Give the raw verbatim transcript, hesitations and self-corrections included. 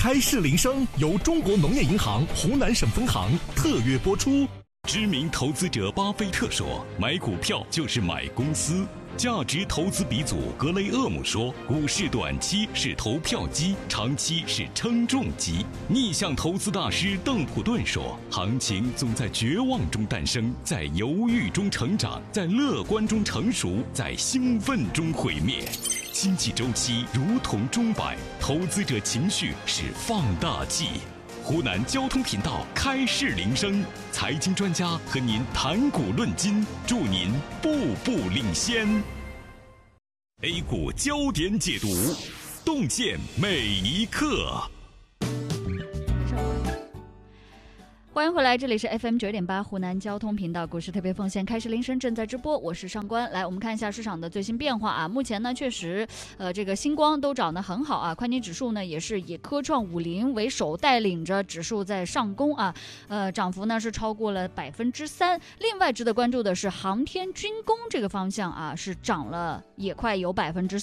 开市铃声由中国农业银行湖南省分行特约播出。 知名投资者巴菲特说，买股票就是买公司。价值投资鼻祖格雷厄姆说，股市短期是投票机，长期是称重机。逆向投资大师邓普顿说，行情总在绝望中诞生，在犹豫中成长，在乐观中成熟，在兴奋中毁灭。经济周期如同钟摆，投资者情绪是放大器。湖南交通频道开市铃声，财经专家和您谈股论金，祝您步步领先。A 股焦点解读，洞见每一刻。 欢迎回来，这里是 F M 九点八湖南交通频道股市特别奉献开市铃声正在直播，我是上官。来，我们看一下市场的最新变化啊。目前呢，确实，呃，这个星光都涨得很好啊。宽基指数呢，也是以科创五零为首，带领着指数在上攻啊。呃，涨幅呢是超过了百分之三。另外值得关注的是航天军工这个方向啊，是涨了也快有百分之